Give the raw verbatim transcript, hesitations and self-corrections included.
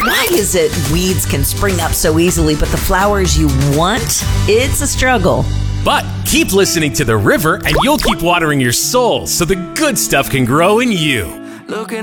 Why is it weeds can spring up so easily, but the flowers you want, it's a struggle? But keep listening to the river and you'll keep watering your soul so the good stuff can grow in you. Looking